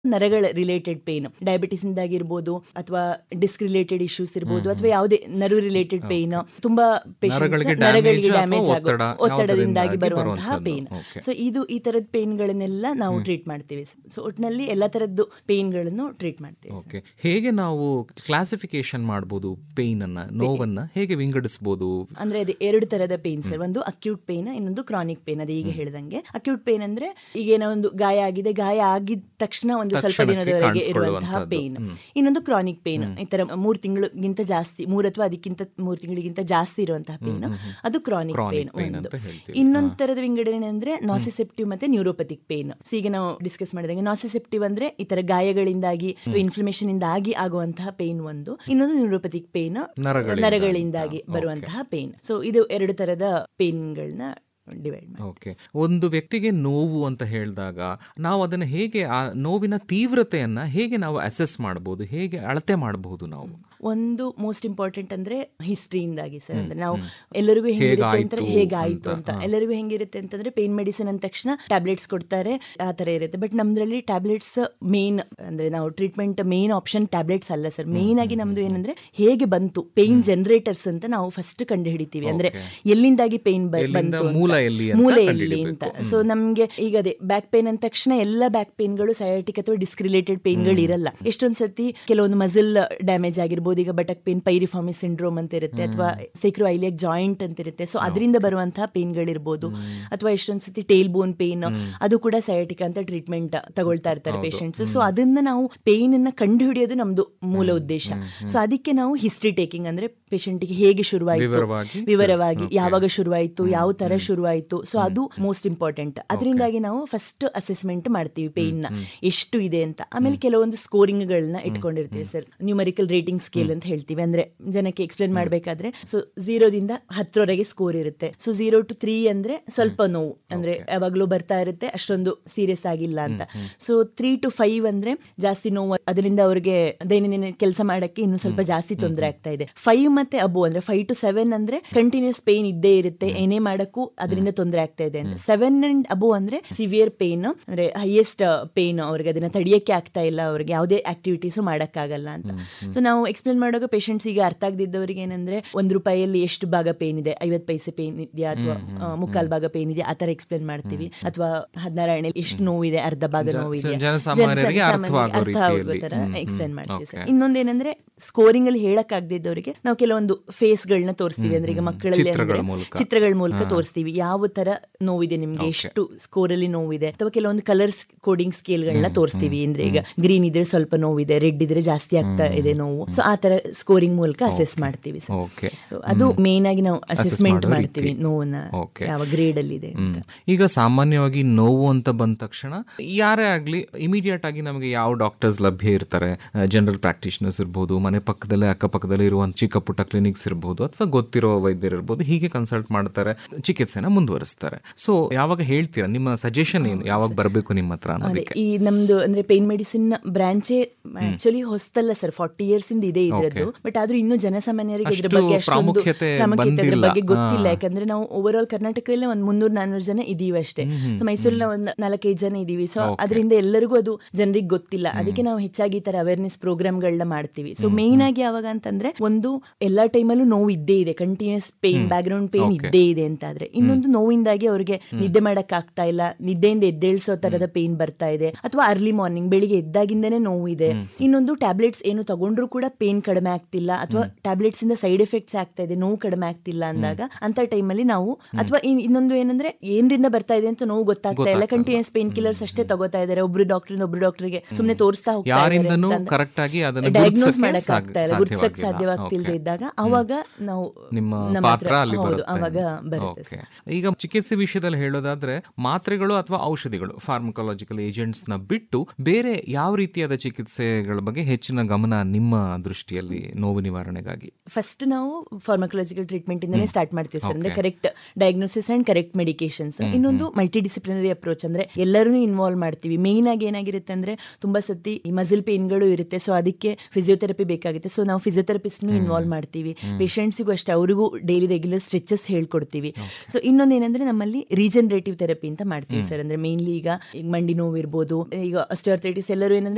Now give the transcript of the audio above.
ನರಗಳ related pain, diabetes ಇಂದಾಗಿರ್ಬೋದು ಅಥವಾ disc related issues ಇರ್ಬೋದು ಅಥವಾ ಯಾವುದೇ ನರ್ವ್ ರಿಲೇಟೆಡ್ ಪೇನ್, ತುಂಬಾ ನರಗಳಿಗೆ ಡ್ಯಾಮೇಜ್ ಆಗೋ ಒತ್ತಡದಿಂದಾಗಿ ಬರುವಂತಹ ಪೇನ್. ಸೊ ಈ ತರದ ಪೇನ್ ಗಳನ್ನೆಲ್ಲ ನಾವು ಟ್ರೀಟ್ ಮಾಡ್ತೀವಿ. ಸೊ ಒಟ್ಟಿನಲ್ಲಿ ಎಲ್ಲಾ ತರದ್ದು ಪೇನ್ ಗಳನ್ನು ಟ್ರೀಟ್ ಮಾಡ್ತೀವಿ. ಹೇಗೆ ನಾವು ಕ್ಲಾಸಿಫಿಕೇಶನ್ ಮಾಡಬಹುದು ಪೇನ್ ಅನ್ನ, ನೋವನ್ನ ಹೇಗೆ ವಿಂಗಡಿಸಬಹುದು? ಅಂದ್ರೆ ಅದೇ 2 ತರದ ಪೇನ್ ಸರ್. ಒಂದು ಅಕ್ಯೂಟ್ ಪೇನ್, ಇನ್ನೊಂದು ಕ್ರಾನಿಕ್ ಪೇನ್. ಅದೇ ಈಗ ಹೇಳ್ದಂಗೆ ಅಕ್ಯೂಟ್ ಪೇನ್ ಅಂದ್ರೆ ಈಗ ಏನೋ ಒಂದು ಗಾಯ ಆಗಿದೆ, ಗಾಯ ಆಗಿದ ತಕ್ಷಣ ಒಂದು ಸ್ವಲ್ಪ ದಿನದವರೆಗೆ ಇರುವಂತಹ ಪೇನ್. ಇನ್ನೊಂದು ಕ್ರಾನಿಕ್ ಪೇನ್, ಈ ತರ 3 ತಿಂಗಳಿಗಿಂತ ಜಾಸ್ತಿ, 3 ಅಥವಾ ಅದಕ್ಕಿಂತ 3 ತಿಂಗಳಿಗಿಂತ ಜಾಸ್ತಿ ಇರುವಂತಹ ಪೇನ್, ಅದು ಕ್ರಾನಿಕ್ ಪೇನ್. ಇನ್ನೊಂದು ತರದ ವಿಂಗಡಣೆ ಅಂದ್ರೆ ನಾಸಿಸೆಪ್ಟಿವ್ ಮತ್ತೆ ನ್ಯೂರೋಪಥಿಕ್ ಪೇನ್. ಸೊ ಈಗ ನಾವು ಡಿಸ್ಕಸ್ ಮಾಡಿದಂಗೆ ನಾಸಿಸೆಪ್ಟಿವ್ ಅಂದ್ರೆ ಈ ತರ ಗಾಯಗಳಿಂದಾಗಿ ಅಥವಾ ಇನ್ಫ್ಲಮೇಷನ್ ಇಂದಾಗಿ ಆಗುವಂತಹ ಪೇನ್ ಒಂದು, ಇನ್ನೊಂದು ನ್ಯೂರೋಪಥಿಕ್ ಪೇನ್ ನರಗಳಿಂದಾಗಿ ಬರುವಂತಹ ಪೇನ್. ಸೊ ಇದು 2 ತರದ ಪೇನ್ಗಳನ್ನ ಡಿವೈಡ್ ಮಾಡಿ. ಒಂದು ವ್ಯಕ್ತಿಗೆ ನೋವು ಅಂತ ಹೇಳಿದಾಗ ನಾವು ಅದನ್ನ ಹೇಗೆ, ಆ ನೋವಿನ ತೀವ್ರತೆಯನ್ನ ಹೇಗೆ ನಾವು ಅಸೆಸ್ ಮಾಡಬಹುದು, ಹೇಗೆ ಅಳತೆ ಮಾಡಬಹುದು? ನಾವು ಒಂದು ಮೋಸ್ಟ್ ಇಂಪಾರ್ಟೆಂಟ್ ಅಂದ್ರೆ ಹಿಸ್ಟ್ರಿಯಿಂದಾಗಿ ಸರ್. ಅಂದ್ರೆ ನಾವು ಎಲ್ಲರಿಗೂ ಹೆಂಗಿರುತ್ತೆ ಅಂತ, ಹೇಗಾಯ್ತು ಅಂತ ಎಲ್ಲರಿಗೂ ಹೆಂಗಿರುತ್ತೆ ಅಂತಂದ್ರೆ ಪೇನ್ ಮೆಡಿಸಿನ್ ಅಂದ ತಕ್ಷಣ ಟ್ಯಾಬ್ಲೆಟ್ಸ್ ಕೊಡ್ತಾರೆ, ಆ ತರ ಇರುತ್ತೆ. ಬಟ್ ನಮ್ದ್ರಲ್ಲಿ ಟ್ಯಾಬ್ಲೆಟ್ಸ್ ಮೇನ್ ಅಂದ್ರೆ ನಾವು ಟ್ರೀಟ್ಮೆಂಟ್ ಮೇನ್ ಆಪ್ಷನ್ ಟ್ಯಾಬ್ಲೆಟ್ಸ್ ಅಲ್ಲ ಸರ್. ಮೇನ್ ಆಗಿ ನಮ್ದು ಏನಂದ್ರೆ ಹೇಗೆ ಬಂತು, ಪೇನ್ ಜನರೇಟರ್ಸ್ ಅಂತ ನಾವು ಫಸ್ಟ್ ಕಂಡು ಹಿಡಿತೀವಿ. ಅಂದ್ರೆ ಎಲ್ಲಿಂದಾಗಿ ಪೇನ್ ಬಂತು, ಮೂಲೆ ಎಲ್ಲಿ ಅಂತ. ಸೊ ನಮ್ಗೆ ಈಗ ಅದೇ ಬ್ಯಾಕ್ ಪೇನ್ ಅಂದ ತಕ್ಷಣ ಎಲ್ಲ ಬ್ಯಾಕ್ ಪೇನ್ಗಳು ಸಯಾಟಿಕ್ ಅಥವಾ ಡಿಸ್ಕ್ ರಿಲೇಟೆಡ್ ಪೇನ್ಗಳು ಇರಲ್ಲ. ಎಷ್ಟೊಂದ್ ಸರ್ತಿ ಕೆಲವೊಂದು ಮಸಲ್ ಡ್ಯಾಮೇಜ್ ಆಗಿರ್ಬೋದು. ಈಗ ಬಟಕ್ ಪೇನ್, ಪೈರಿಫಾರ್ಮಿ ಸಿಂಡ್ರೋಮ್ ಅಂತ ಇರುತ್ತೆ, ಅಥವಾ ಸೈಕ್ರೋಐಲಿಯಾಕ್ ಜಾಯಿಂಟ್ ಅಂತ ಇರುತ್ತೆ. ಸೊ ಅದರಿಂದ ಬರುವಂತಹ ಪೇನ್ಗಳಿರ್ಬೋದು. ಅಥವಾ ಎಷ್ಟೊಂದ್ ಸತಿ ಟೇಲ್ ಬೋನ್ ಪೇನ್, ಅದು ಕೂಡ ಸಯಾಟಿಕ್ ಅಂತ ಟ್ರೀಟ್ಮೆಂಟ್ ತಗೊಳ್ತಾ ಇರ್ತಾರೆ ಪೇಷಂಟ್ಸ್. ಸೊ ಅದನ್ನ ನಾವು ಪೇನ್ ಅನ್ನ ಕಂಡು ಹಿಡಿಯೋದು ನಮ್ದು ಮೂಲ ಉದ್ದೇಶ. ಸೊ ಅದಕ್ಕೆ ನಾವು ಹಿಸ್ಟ್ರಿ ಟೇಕಿಂಗ್, ಅಂದ್ರೆ ಪೇಷಂಟ್ಗೆ ಹೇಗೆ ಶುರುವಾಯಿತು, ವಿವರವಾಗಿ ಯಾವಾಗ ಶುರುವಾಯಿತು, ಯಾವ ತರ ಶುರುವಾಯಿತು. ಸೊ ಅದು ಮೋಸ್ಟ್ ಇಂಪಾರ್ಟೆಂಟ್. ಅದರಿಂದಾಗಿ ನಾವು ಫಸ್ಟ್ ಅಸೆಸ್ಮೆಂಟ್ ಮಾಡ್ತೀವಿ ಪೇನ್ ನ ಎಷ್ಟು ಇದೆ ಅಂತ. ಆಮೇಲೆ ಕೆಲವೊಂದು ಸ್ಕೋರಿಂಗ್ ಗಳನ್ನ ಇಟ್ಕೊಂಡಿರ್ತೀವಿ ಸರ್. ನ್ಯೂಮರಿಕಲ್ ರೇಟಿಂಗ್ ಸ್ಕೇಲ್ ಅಂತ ಹೇಳ್ತೀವಿ. ಅಂದ್ರೆ ಜನಕ್ಕೆ ಎಕ್ಸ್ಪ್ಲೇನ್ ಮಾಡ್ಬೇಕಾದ್ರೆ, ಸೊ 0ದಿಂದ 10 ಸ್ಕೋರ್ ಇರುತ್ತೆ. ಸೊ 0 to 3 ಅಂದ್ರೆ ಸ್ವಲ್ಪ ನೋವು, ಅಂದ್ರೆ ಯಾವಾಗ್ಲೂ ಬರ್ತಾ ಇರುತ್ತೆ, ಅಷ್ಟೊಂದು ಸೀರಿಯಸ್ ಆಗಿಲ್ಲ ಅಂತ. ಸೊ 3 to 5 ಅಂದ್ರೆ ಜಾಸ್ತಿ ನೋವು, ಅದರಿಂದ ಅವ್ರಿಗೆ ದೈನಂದಿನ ಕೆಲಸ ಮಾಡಕ್ಕೆ ಇನ್ನು ಸ್ವಲ್ಪ ಜಾಸ್ತಿ ತೊಂದರೆ ಆಗ್ತಾ ಇದೆ. 5 ಮತ್ತೆ ಅಬೋ ಅಂದ್ರೆ 5 to 7 ಅಂದ್ರೆ ಕಂಟಿನ್ಯೂಸ್ ಪೇನ್ ಇದ್ದೇ ಇರುತ್ತೆ, ಏನೇ ಮಾಡಕ್ಕೂ ಅದರಿಂದ ತೊಂದರೆ ಆಗ್ತಾ ಇದೆ ಅಂದ್ರೆ. 7 and ಅಬೋ ಅಂದ್ರೆ ಸಿವಿಯರ್ ಪೇನ್, ಅಂದ್ರೆ ಹೈಯೆಸ್ಟ್ ಪೇನ್, ಅವ್ರಿಗೆ ಅದನ್ನ ತಡಿಯಕ್ಕೆ ಆಗ್ತಾ ಇಲ್ಲ, ಅವ್ರಿಗೆ ಯಾವುದೇ ಆಕ್ಟಿವಿಟೀಸ್ ಮಾಡಕ್ಕಾಗಲ್ಲ ಅಂತ. ಸೊ ನಾವು ಎಕ್ಸ್ಪ್ಲೇನ್ ಮಾಡುವಾಗ ಪೇಷಂಟ್ಸ್ ಈಗ ಅರ್ಥ ಆಗದಿದ್ದವರಿಗೆ ಏನಂದ್ರೆ ₹1 ಎಷ್ಟು ಭಾಗ ಪೇನ್ ಇದೆ, 50 ಪೈಸೆ ಪೇನ್ ಇದೆಯಾ ಅಥವಾ 3/4 ಭಾಗ ಪೇನ್ ಇದೆಯಾ, ಆ ತರ ಎಕ್ಸ್ಪ್ಲೇನ್ ಮಾಡ್ತೀವಿ. ಅಥವಾ 16 ಆಣೆ ಎಷ್ಟು ನೋವಿದೆ, ಅರ್ಧ ಭಾಗ ನೋವಿದೆ, ಅರ್ಥ ಆಗೋ ತರ ಎಕ್ಸ್ಪ್ಲೇನ್ ಮಾಡ್ತೀವಿ ಸರ್. ಇನ್ನೊಂದೇನಂದ್ರೆ ಸ್ಕೋರಿಂಗ್ ಅಲ್ಲಿ ಹೇಳಕ್ ಆಗದಿದ್ದವರಿಗೆ ನಾವು ಕೆಲವೊಂದು ಫೇಸ್ ಗಳನ್ನ ತೋರಿಸ್ತೀವಿ. ಅಂದ್ರೆ ಈಗ ಮಕ್ಕಳಲ್ಲಿ ಅಂದ್ರೆ ಚಿತ್ರಗಳ ಮೂಲಕ ತೋರಿಸ್ತೀವಿ ಯಾವ ತರ ನೋವಿದೆ ನಿಮ್ಗೆ, ಎಷ್ಟು ಸ್ಕೋರ್ ಅಲ್ಲಿ ನೋವಿದೆ. ಅಥವಾ ಕೆಲವೊಂದು ಕಲರ್ಸ್ ಕೋಡಿಂಗ್ ಸ್ಕೇಲ್ ಗಳನ್ನ ತೋರಿಸ್ತೀವಿ. ಅಂದ್ರೆ ಈಗ ಗ್ರೀನ್ ಇದ್ರೆ ಸ್ವಲ್ಪ ನೋವಿದೆ, ರೆಡ್ ಇದ್ರೆ ಜಾಸ್ತಿ ಆಗ್ತಾ ಇದೆ ನೋವು. ಸೊ ಆ ತರ ಸ್ಕೋರಿಂಗ್ ಮೂಲಕ ಅಸೆಸ್ ಮಾಡ್ತೀವಿ ಸರ್. ಅದು ಮೇನ್ ಆಗಿ ನಾವು ಅಸೆಸ್ಮೆಂಟ್ ಮಾಡ್ತೀವಿ ನೋವನ್ನ ಯಾವ ಗ್ರೇಡ್ ಅಲ್ಲಿ ಇದೆ ಅಂತ. ಈಗ ಸಾಮಾನ್ಯವಾಗಿ ನೋವು ಅಂತ ಬಂದ ತಕ್ಷಣ ಯಾರೇ ಆಗ್ಲಿ ಇಮಿಡಿಯೇಟ್ ಆಗಿ ನಮಗೆ ಯಾವ ಡಾಕ್ಟರ್ಸ್ ಲಭ್ಯ ಇರ್ತಾರೆ? ಜನರಲ್ ಪ್ರಾಕ್ಟೀಷನರ್ಸ್ ಇರ್ಬೋದು, ಮನೆ ಪಕ್ಕದಲ್ಲೇ ಅಕ್ಕಪಕ್ಕದಲ್ಲಿ ಇರುವ ಚಿಕ್ಕ ಪುಟ್ಟ ಕ್ಲಿನಿಕ್ಸ್ ಇರ್ಬೋದು, ಅಥವಾ ಗೊತ್ತಿರೋ ವೈದ್ಯರು ಇರ್ಬೋದು, ಹೀಗೆ ಕನ್ಸಲ್ಟ್ ಮಾಡ್ತಾರೆ, ಚಿಕಿತ್ಸೆನ ಮುಂದುವರಿಸ್ತಾರೆ. ಸೊ ಯಾವಾಗ ಹೇಳ್ತೀರಾ ನಿಮ್ಮ ಸಜೆಷನ್ ಏನು, ಯಾವಾಗ ಬರಬೇಕು ನಿಮ್ಮ ಹತ್ರ? ಈ ನಮ್ದು ಅಂದ್ರೆ pain medicine ಬ್ರಾಂಚೇ actually ಹೊಸ್ತಲ್ಲ sir, 40 years ಇಂದ ಇದೆ ಇದ್ರದ್ದು. ಬಟ್ ಆದ್ರೂ ಇನ್ನೂ ಜನಸಾಮಾನ್ಯರಿಗೆ ಇದ್ರ ಬಗ್ಗೆ ಅಷ್ಟೊಂದು ಪ್ರಾಮುಖ್ಯತೆ ಅದ್ರ ಬಗ್ಗೆ ಗೊತ್ತಿಲ್ಲ. ಯಾಕಂದ್ರೆ ನಾವು ಓವರ್ ಆಲ್ ಕರ್ನಾಟಕದಲ್ಲಿ ಒಂದು 300-400 ಜನ ಇದೀವಿ ಅಷ್ಟೇ. ಸೊ ಮೈಸೂರಲ್ಲಿ ಒಂದು 4-5 ಜನ ಇದೀವಿ. ಸೊ ಅದರಿಂದ ಎಲ್ಲರಿಗೂ ಅದು ಜನರಿಗೆ ಗೊತ್ತಿಲ್ಲ. ಅದಕ್ಕೆ ನಾವು ಹೆಚ್ಚಾಗಿ ಈ ತರ ಅವೇರ್ನೆಸ್ ಪ್ರೋಗ್ರಾಮ್ಗಳನ್ನ ಮಾಡ್ತೀವಿ. ಸೊ ಮೇನ್ ಆಗಿ ಯಾವಾಗ ಅಂತಂದ್ರೆ, ಒಂದು ಎಲ್ಲಾ ಟೈಮಲ್ಲೂ ನೋವು ಇದ್ದೇ ಇದೆ, continuous pain, back ground pain ಇದ್ದೇ ಇದೆ ಅಂತ ಆದ್ರೆ. ಇನ್ನೊಂದು ನೋವಿಂದಾಗಿ ಅವ್ರಿಗೆ ನಿದ್ದೆ ಮಾಡಕ್ ಆಗ್ತಾ ಇಲ್ಲ, ನಿದ್ದೆಯಿಂದ ಎದ್ದೇಳಿಸೋ ತರದ ಪೇನ್ ಬರ್ತಾ ಇದೆ, ಅಥವಾ ಅರ್ಲಿ ಮಾರ್ನಿಂಗ್ ಬೆಳಿಗ್ಗೆ ಎದ್ದಾಗಿಂದನೇ ನೋವು ಇದೆ. ಇನ್ನೊಂದು ಟ್ಯಾಬ್ಲೆಟ್ಸ್ ಏನು ತಗೊಂಡ್ರು ಕೂಡ ಪೇನ್ ಕಡಿಮೆ ಆಗ್ತಿಲ್ಲ, ಅಥವಾ ಟ್ಯಾಬ್ಲೆಟ್ಸ್ ಇಂದ ಸೈಡ್ ಎಫೆಕ್ಟ್ಸ್ ಆಗ್ತಾ ಇದೆ, ನೋವು ಕಡಿಮೆ ಆಗ್ತಿಲ್ಲ ಅಂದಾಗ ಅಂತ ಟೈಮಲ್ಲಿ ನಾವು, ಅಥವಾ ಇನ್ನೊಂದು ಏನಂದ್ರೆ ಏನ್ರಿಂದ ಬರ್ತಾ ಇದೆ ಅಂತ ನೋವು ಗೊತ್ತಾಗ್ತಾ ಇಲ್ಲ, ಕಂಟಿನ್ಯೂಸ್ ಪೇನ್ ಕಿಲ್ಲರ್ಸ್ ಅಷ್ಟೇ ತಗೋತಾ ಇದ್ದಾರೆ, ಒಬ್ರು ಡಾಕ್ಟರ್ಗೆ ಸುಮ್ನೆ ತೋರಿಸ್ತಾ ಹೋಗ್ತಾ ಇದ್ದಾರೆ, ಡಯಾಗ್ನೋಸ್ ಮಾಡಕ್ ಆಗ್ತಾ ಇಲ್ಲ, ಗುರುತಿಸಕ್ ಸಾಧ್ಯವಾಗ್ತಿಲ್ದೇ ಇದ್ದಾಗ ಅವಾಗ ನಾವು ಅವಾಗ ಬರುತ್ತೆ. ಈಗ ಚಿಕಿತ್ಸೆ ವಿಷಯದಲ್ಲಿ ಹೇಳೋದಾದ್ರೆ, ಮಾತ್ರೆಗಳು ಅಥವಾ ಔಷಧಿಗಳು, ಫಾರ್ಮಕಾಲಜಿಕಲ್ ಏಜೆಂಟ್ಸ್ ನ ಬಿಟ್ಟು ಬೇರೆ ಯಾವ ರೀತಿಯಾದ ಚಿಕಿತ್ಸೆಗಳ ಬಗ್ಗೆ ಹೆಚ್ಚಿನ ಗಮನ ನಿಮ್ಮ ದೃಷ್ಟಿಯಲ್ಲಿ ನೋವು ನಿವಾರಣೆಗಾಗಿ? ಫಸ್ಟ್ ನಾವು ಫಾರ್ಮಕಾಲಜಿಕಲ್ ಟ್ರೀಟ್ಮೆಂಟ್ ಇಂದನೇ ಸ್ಟಾರ್ಟ್ ಮಾಡ್ತೀವಿ ಸರ್. ಅಂದ್ರೆ correct diagnosis and correct medications. ಇನ್ನೊಂದು ಮಲ್ಟಿ ಡಿಸಿಪ್ಲಿನರಿ ಅಪ್ರೋಚ್, ಅಂದ್ರೆ ಎಲ್ಲರೂ ಇನ್ವಾಲ್ವ್ ಮಾಡ್ತೀವಿ. ಮೇನ್ ಆಗಿ ಏನಾಗಿರುತ್ತೆ ಅಂದ್ರೆ, ತುಂಬಾ ಸತಿ ಮಸಿಲ್ ಪೇನ್ಗಳು ಇರುತ್ತೆ, ಸೊ ಅದಕ್ಕೆ ಫಿಸಿಯೋಥೆರಪಿ ಬೇಕಾಗುತ್ತೆ. ಸೊ ನಾವು ಫಿಸಿಯೋಥೆರಪಿಸ್ಟ್ ಇನ್ವಾಲ್ವ್ ಮಾಡ್ತೀವಿ. ಪೇಷಂಟ್ಸಿಗೂ ಅಷ್ಟೇ, ಅವರಿಗೂ ಡೈಲಿ ರೆಗ್ಯುಲರ್ ಸ್ಟ್ರೆಚಸ್ ಹೇಳ್ಕೊಡ್ತೀವಿ. ಸೊ ಇನ್ನೊಂದೇನಂದ್ರೆ, ನಮ್ಮಲ್ಲಿ ರೀಜನರೇಟಿವ್ ಥೆರಪಿ ಅಂತ ಮಾಡ್ತೀವಿ ಸರ್. ಅಂದ್ರೆ ಮೇನ್ಲಿ ಈಗ ಮಂಡಿ ನೋವು ಇರ್ಬೋದು, ಈಗ ಆಸ್ಟಿಯೋಆರ್ಥರೈಟಿಸ್ ಎಲ್ಲರೂ ಏನಂದ್ರೆ